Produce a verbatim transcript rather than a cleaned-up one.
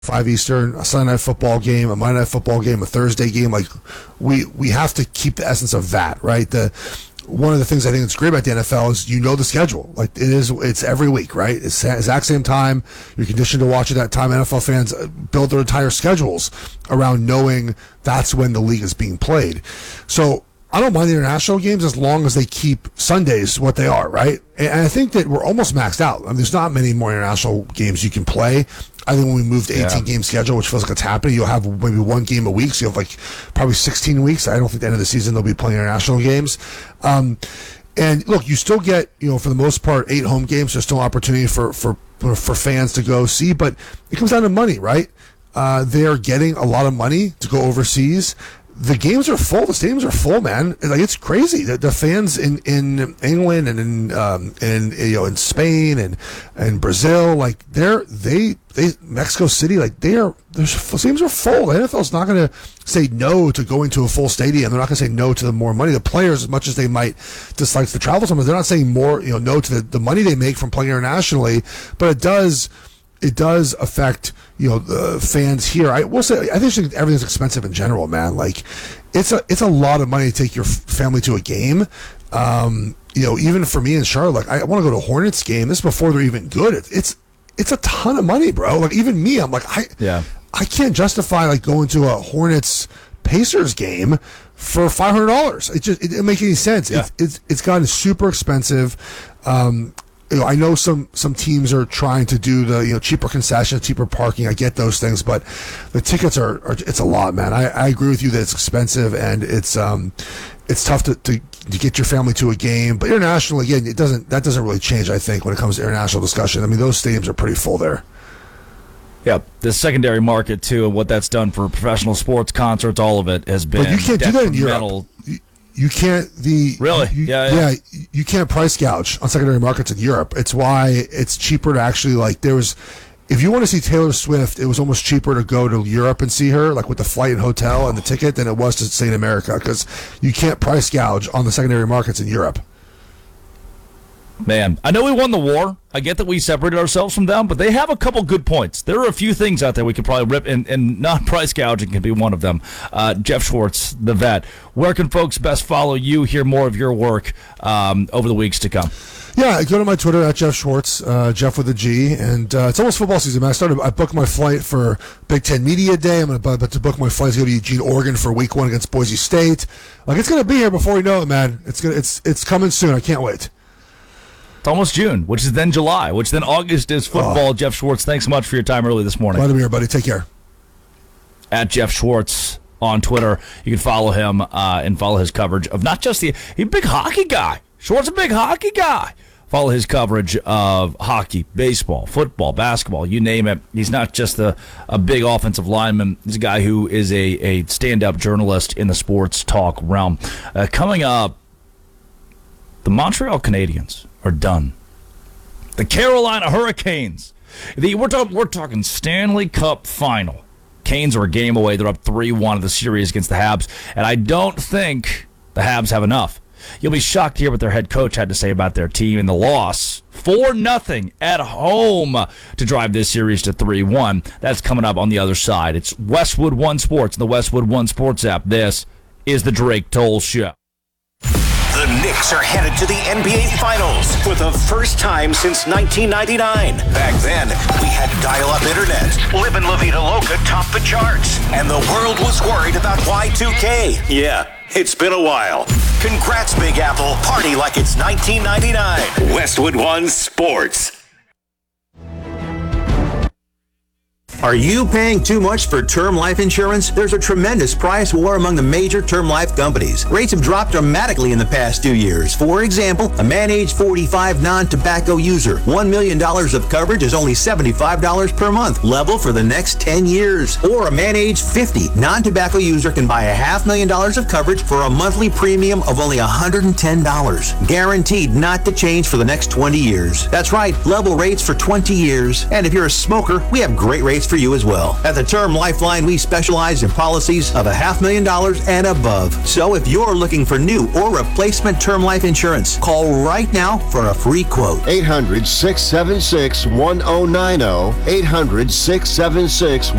five Eastern, a Sunday night football game, a Monday night football game, a Thursday game. Like we we have to keep the essence of that, right? The one of the things I think that's great about the N F L is you know the schedule. Like it is, it's every week, right? It's the exact same time. You're conditioned to watch at that time. N F L fans build their entire schedules around knowing that's when the league is being played. So I don't mind the international games as long as they keep Sundays what they are, right? And I think that we're almost maxed out. I mean, there's not many more international games you can play. I think when we move to eighteen-game yeah. schedule, which feels like it's happening, you'll have maybe one game a week, so you have like probably sixteen weeks. I don't think at the end of the season they'll be playing international games. Um, and look, you still get, you know, for the most part, eight home games. There's still opportunity for, for, for fans to go see, but it comes down to money, right? Uh, they're getting a lot of money to go overseas. The games are full. The stadiums are full, man. Like it's crazy. The, the fans in, in England and in um, in you know in Spain and and Brazil, like they're they they Mexico City, like they are. Their stadiums are full. The N F L's not going to say no to going to a full stadium. They're not going to say no to the more money. The players, as much as they might dislike the travel, sometimes they're not saying more. You know, no to the, the money they make from playing internationally, but it does. It does affect, you know, the fans here. I will say, I think everything's expensive in general, man. Like, it's a it's a lot of money to take your family to a game. Um, you know, even for me in Charlotte, like, I want to go to a Hornets game. This is before they're even good. It's it's it's a ton of money, bro. Like, even me, I'm like, I yeah. I can't justify like going to a Hornets Pacers game for five hundred dollars. It just it doesn't make any sense. Yeah. It's it's it's gotten super expensive. Um, You know, I know some, some teams are trying to do the, you know, cheaper concessions, cheaper parking. I get those things, but the tickets are, are it's a lot, man. I, I agree with you that it's expensive and it's um it's tough to, to, to get your family to a game. But internationally, again, it doesn't that doesn't really change, I think, when it comes to international discussion. I mean, those stadiums are pretty full there. Yeah, the secondary market too, and what that's done for professional sports, concerts, all of it has been. But you can't do that in Europe. You can't the really you, yeah, yeah yeah you can't price gouge on secondary markets in Europe. It's why it's cheaper to actually like there was if you want to see Taylor Swift, it was almost cheaper to go to Europe and see her, like with the flight and hotel and the ticket, than it was to stay in America because you can't price gouge on the secondary markets in Europe. Man, I know we won the war. I get that we separated ourselves from them, but they have a couple good points. There are a few things out there we could probably rip, and, and not price gouging can be one of them. Uh, Jeff Schwartz, the vet. Where can folks best follow you, hear more of your work um, over the weeks to come? Yeah, go to my Twitter at Jeff Schwartz, uh, Jeff with a G, and uh, it's almost football season, man. I started. I booked my flight for Big Ten Media Day. I'm about to book my flight to go to Eugene, Oregon for Week One against Boise State. Like it's gonna be here before we know it, man. It's gonna. It's it's coming soon. I can't wait. It's almost June, which is then July, which then August is football. Oh. Jeff Schwartz, thanks so much for your time early this morning. Glad to be here, buddy. Take care. At Jeff Schwartz on Twitter. You can follow him uh, and follow his coverage of not just the – he's a big hockey guy. Schwartz is a big hockey guy. Follow his coverage of hockey, baseball, football, basketball, you name it. He's not just a, a big offensive lineman. He's a guy who is a, a stand-up journalist in the sports talk realm. Uh, coming up, the Montreal Canadiens are done. The Carolina Hurricanes. The, we're, talk, we're talking Stanley Cup final. Canes are a game away. They're up three one in the series against the Habs. And I don't think the Habs have enough. You'll be shocked to hear what their head coach had to say about their team in the loss. four nothing at home to drive this series to three one. That's coming up on the other side. It's Westwood One Sports and the Westwood One Sports app. This is the Drake Toll Show. The Knicks are headed to the N B A Finals for the first time since nineteen ninety-nine. Back then, we had dial-up internet. Livin' La Vida Loca topped the charts. And the world was worried about Y two K. Yeah, it's been a while. Congrats, Big Apple. Party like it's nineteen ninety-nine. Westwood One Sports. Are you paying too much for term life insurance? There's a tremendous price war among the major term life companies. Rates have dropped dramatically in the past two years. For example, a man age forty-five non-tobacco user, one million dollars of coverage is only seventy-five dollars per month, level for the next ten years. Or a man age fifty non-tobacco user can buy a half million dollars of coverage for a monthly premium of only one hundred ten dollars. Guaranteed not to change for the next twenty years. That's right, level rates for twenty years. And if you're a smoker, we have great rates for you as well. At the Term Lifeline, we specialize in policies of a half million dollars and above. So if you're looking for new or replacement term life insurance, call right now for a free quote. eight hundred, six seven six, one oh nine oh. eight hundred, six seven six,